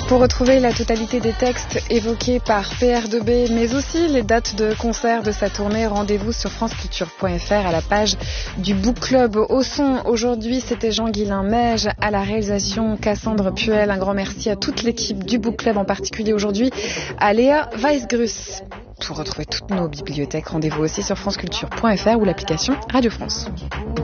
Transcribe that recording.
Pour retrouver la totalité des textes évoqués par PR2B, mais aussi les dates de concert de sa tournée, rendez-vous sur franceculture.fr à la page du Book Club. Au son, aujourd'hui, c'était Jean-Guilain Meige, à la réalisation Cassandre Puel. Un grand merci à toute l'équipe du Book Club, en particulier aujourd'hui à Léa Weisgrus. Pour retrouver toutes nos bibliothèques, rendez-vous aussi sur franceculture.fr ou l'application Radio France.